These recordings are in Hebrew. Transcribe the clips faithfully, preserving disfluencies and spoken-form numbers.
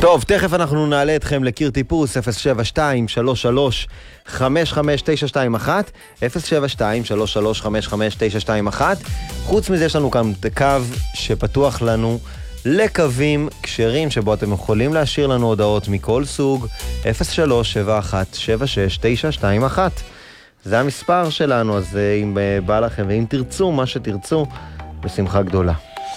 טוב, תכף אנחנו נעלה אתכם לקיר טיפוס אפס שבע שתיים שלוש שלוש חמש חמש תשע שתיים אחת, אפס שבע שתיים שלוש שלוש חמש חמש תשע שתיים אחת. חוץ מזה יש לנו כאן קו שפתוח לנו לקווים כשרים שבו אתם יכולים להשאיר לנו הודעות מכל סוג, אפס שלוש שבע אחת שבע שש תשע שתיים אחת. זה המספר שלנו, אז אם בא לכם ואם תרצו מה שתרצו, בשמחה גדולה.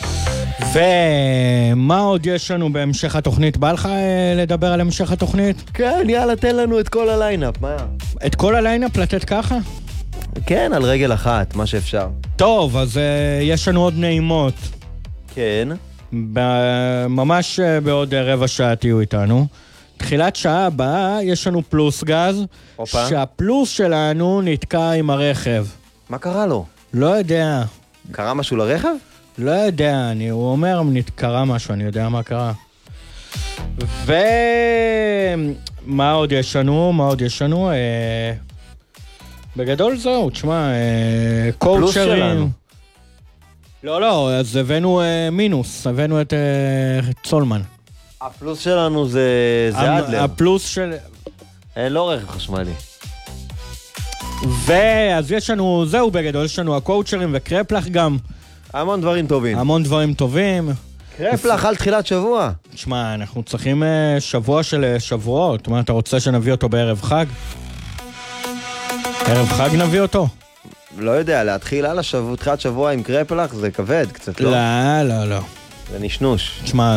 ומה עוד יש לנו בהמשך התוכנית? בא לך לדבר על המשך התוכנית? כן, יאללה, תן לנו את כל הליינאפ, מה? את כל הליינאפ לתת ככה? כן, על רגל אחת, מה שאפשר. טוב, אז uh, יש לנו עוד נעימות. כן. ב- ממש uh, בעוד uh, רבע שעה תהיו איתנו. תחילת שעה הבאה יש לנו פלוס גז, אופה. שהפלוס שלנו נתקע עם הרכב. מה קרה לו? לא לא יודע. קרה משהו לרכב? לא יודע, אני, הוא אומר, קרה משהו, אני יודע מה קרה. ומה עוד יש לנו? מה עוד יש לנו? אה... בגדול זהו, תשמע, אה... קואוצ'רים. שלנו. לא, לא, אז הבאנו אה, מינוס, הבאנו את אה, צולמן. הפלוס שלנו זה, זה המ- אדלר. הפלוס של... אין, לא רכב חשמלי. ואז יש לנו, זהו בגדול, יש לנו הקואוצ'רים וקרפלח גם. המון דברים טובים. המון דברים טובים. קרפלח על תחילת שבוע. תשמע, אנחנו צריכים אה, שבוע של אה, שבועות. מה, אתה רוצה שנביא אותו בערב חג? ערב חג נביא אותו? לא יודע, להתחיל על השבוע, תחילת שבוע עם קרפלח זה כבד קצת, לא? לא, לא, לא. זה נשנוש. תשמע,